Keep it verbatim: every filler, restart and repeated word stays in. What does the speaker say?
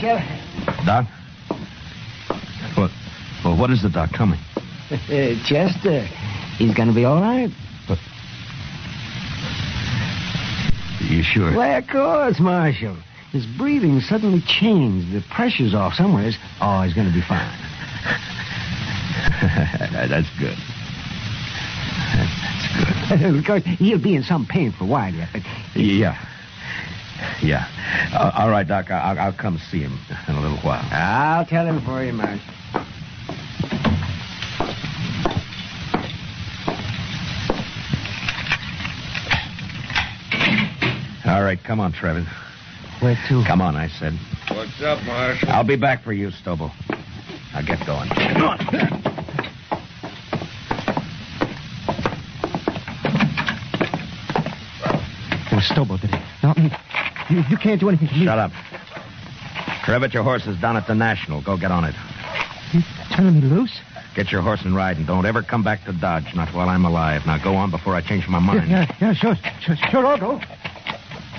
Marshal. Doc? What? Well, what is the doc? Tell me. Uh, Chester. He's going to be all right. But... You sure? Why, of course, Marshal. His breathing suddenly changed. The pressure's off somewhere. Oh, he's going to be fine. That's good. That's good. Of course, he'll be in some pain for a while yet, but... Yeah. Yeah. Uh, all right, Doc. I'll, I'll come see him in a little while. I'll tell him for you, Marshal. All right, come on, Trevor. Where to? Come on, I said. What's up, Marshal? I'll be back for you, Stobo. Now get going. Come on. It was Stobo, did it? No, you, you can't do anything to me. Shut up. Trevitt, your horse is down at the National. Go get on it. You turning me loose? Get your horse and ride, and don't ever come back to Dodge, not while I'm alive. Now go on before I change my mind. Yeah, yeah, yeah sure, sure, sure, I'll go.